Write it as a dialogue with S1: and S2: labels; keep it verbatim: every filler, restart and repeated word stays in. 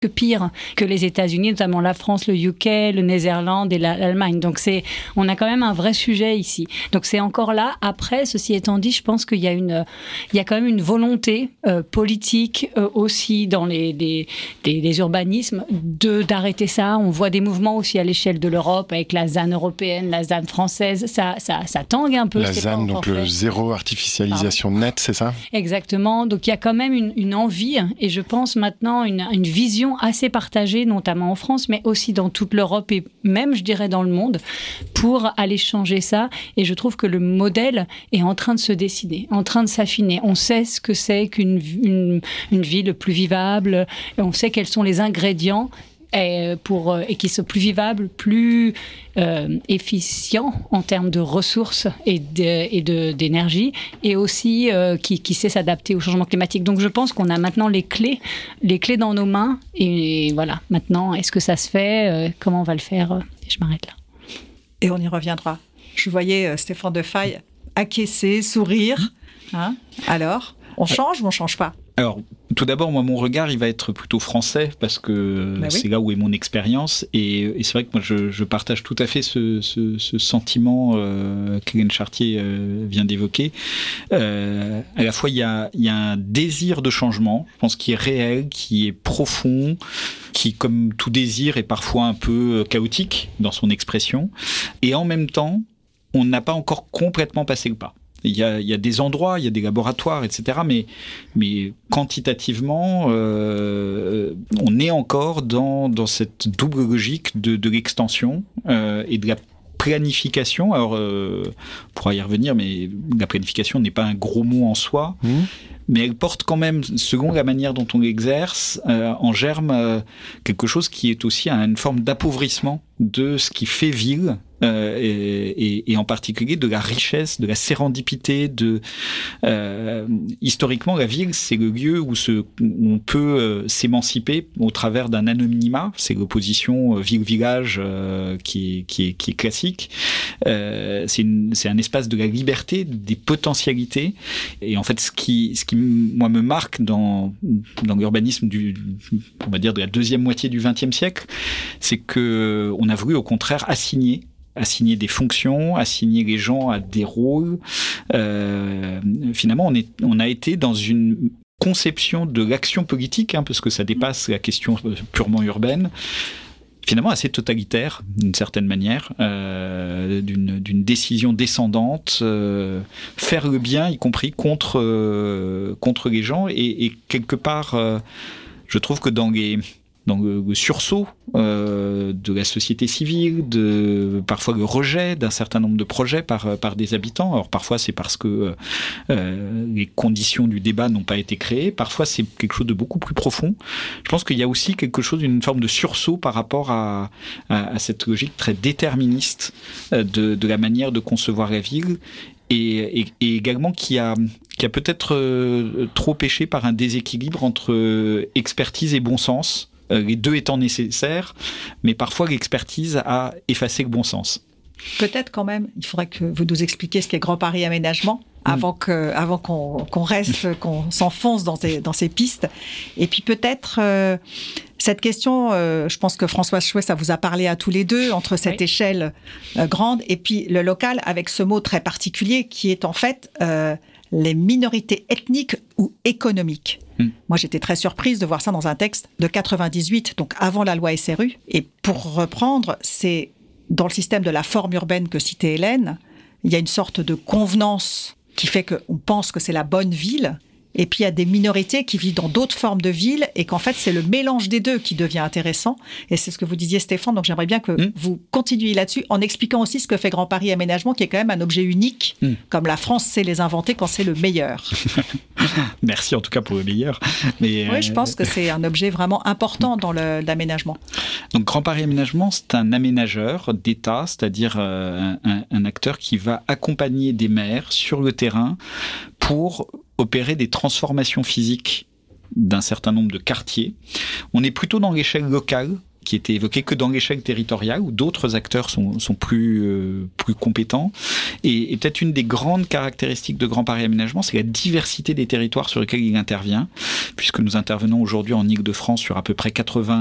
S1: que pire que les États-Unis, notamment la France, le U K, le Néerlande et la, l'Allemagne. Donc c'est, on a quand même un vrai sujet ici. Donc c'est encore là. Après, ceci étant dit, je pense qu'il y a une, il y a quand même une volonté euh, politique euh, aussi dans les, les, les, les urbanismes de d'arrêter ça. On voit des mouvements aussi à l'échelle de l'Europe avec la Z A N européenne, la Z A N française. Ça, ça, ça tangue un peu.
S2: La Z A N, donc le zéro artificialisation nette, c'est ça ?
S1: Exactement. Donc il y a quand même une, une envie et je pense maintenant une, une vision assez partagée, notamment en France, mais aussi dans toute l'Europe et même, je dirais, dans le monde, pour aller changer ça. Et je trouve que le modèle est en train de se dessiner, en train de s'affiner. On sait ce que c'est qu'une une, une ville plus vivable, et on sait quels sont les ingrédients et, pour, et qui sont plus vivables, plus euh, efficients en termes de ressources et, de, et de, d'énergie, et aussi euh, qui, qui sait s'adapter au changement climatique. Donc je pense qu'on a maintenant les clés, les clés dans nos mains, et, et voilà, maintenant, est-ce que ça se fait, euh, comment on va le faire, euh, et je m'arrête là.
S3: Et on y reviendra. Je voyais euh, Stéphane Defay acquiescer, sourire. Hein ? Alors, on change ou on change pas ?
S4: Alors, tout d'abord, moi, mon regard, il va être plutôt français parce que
S3: bah oui.
S4: c'est là où est mon expérience. Et, et c'est vrai que moi, je, je partage tout à fait ce, ce, ce sentiment euh, qu'Hélène Chartier euh, vient d'évoquer. Euh, à la fois, il y a, il y a un désir de changement, je pense, qui est réel, qui est profond, qui, comme tout désir, est parfois un peu chaotique dans son expression. Et en même temps, on n'a pas encore complètement passé le pas. Il y, a, il y a des endroits, il y a des laboratoires, et cetera. Mais, mais quantitativement, euh, on est encore dans, dans cette double logique de, de l'extension euh, et de la planification. Alors, euh, on pourra y revenir, mais la planification n'est pas un gros mot en soi. Mmh. Mais elle porte quand même, selon la manière dont on l'exerce, euh, en germe euh, quelque chose qui est aussi une forme d'appauvrissement de ce qui fait ville. Euh, et, et, et en particulier de la richesse, de la sérendipité, de euh, historiquement la ville c'est le lieu où, se, où on peut euh, s'émanciper au travers d'un anonymat, c'est l'opposition euh, ville-village euh, qui, est, qui, est, qui est classique, euh, c'est, une, c'est un espace de la liberté, des potentialités, et en fait ce qui, ce qui moi me marque dans, dans l'urbanisme du, on va dire de la deuxième moitié du vingtième siècle, c'est que on a voulu au contraire assigner assigner des fonctions, assigner les gens à des rôles. Euh, finalement, on, est, on a été dans une conception de l'action politique, hein, parce que ça dépasse la question purement urbaine, finalement assez totalitaire, d'une certaine manière, euh, d'une, d'une décision descendante, euh, faire le bien, y compris contre, euh, contre les gens, et, et quelque part, euh, je trouve que dans les... dans le, le sursaut euh, de la société civile, de, parfois le rejet d'un certain nombre de projets par, par des habitants. Alors parfois c'est parce que euh, les conditions du débat n'ont pas été créées, parfois c'est quelque chose de beaucoup plus profond. Je pense qu'il y a aussi quelque chose, une forme de sursaut par rapport à, à, à cette logique très déterministe de, de la manière de concevoir la ville, et, et, et également qui a, qui a peut-être euh, trop péché par un déséquilibre entre euh, expertise et bon sens, les deux étant nécessaires, mais parfois l'expertise a effacé le bon sens.
S3: Peut-être quand même, il faudrait que vous nous expliquiez ce qu'est Grand Paris Aménagement, avant, que, avant qu'on, qu'on reste, qu'on s'enfonce dans ces, dans ces pistes. Et puis peut-être, euh, cette question, euh, je pense que Françoise Chouet, ça vous a parlé à tous les deux, entre cette oui. échelle euh, grande et puis le local, avec ce mot très particulier qui est en fait euh, les minorités ethniques ou économiques. Moi, j'étais très surprise de voir ça dans un texte de quatre-vingt-dix-huit, donc avant la loi S R U. Et pour reprendre, c'est dans le système de la forme urbaine que citait Hélène, il y a une sorte de convenance qui fait qu'on pense que c'est la bonne ville. Et puis, il y a des minorités qui vivent dans d'autres formes de villes et qu'en fait, c'est le mélange des deux qui devient intéressant. Et c'est ce que vous disiez, Stéphane. Donc, j'aimerais bien que mmh. vous continuiez là-dessus en expliquant aussi ce que fait Grand Paris Aménagement, qui est quand même un objet unique, mmh. comme la France sait les inventer quand c'est le meilleur.
S4: Merci en tout cas pour le meilleur. Mais
S3: oui, je pense que c'est un objet vraiment important dans le, l'aménagement.
S4: Donc, Grand Paris Aménagement, c'est un aménageur d'État, c'est-à-dire euh, un, un acteur qui va accompagner des maires sur le terrain pour opérer des transformations physiques d'un certain nombre de quartiers. On est plutôt dans l'échelle locale, qui était évoqué que dans l'échelle territorial où d'autres acteurs sont, sont plus, euh, plus compétents. Et, et peut-être une des grandes caractéristiques de Grand Paris Aménagement, c'est la diversité des territoires sur lesquels il intervient, puisque nous intervenons aujourd'hui en Île-de-France sur à peu près quatre-vingts